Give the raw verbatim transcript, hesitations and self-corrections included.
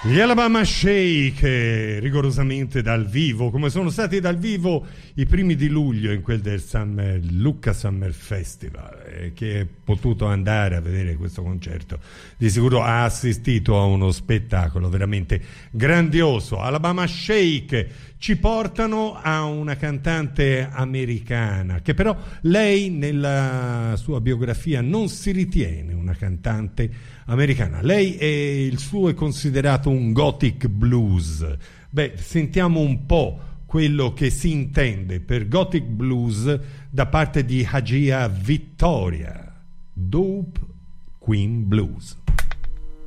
Gli Alabama Shake, rigorosamente dal vivo, come sono stati dal vivo i primi di luglio in quel del Summer, Lucca Summer Festival, eh, che è potuto andare a vedere questo concerto, di sicuro ha assistito a uno spettacolo veramente grandioso. Alabama Shake ci portano a una cantante americana, che però lei nella sua biografia non si ritiene una cantante americana. Lei è, il suo è considerato un gothic blues. Beh, sentiamo un po' quello che si intende per gothic blues da parte di Hagia Victoria, Dope Queen Blues.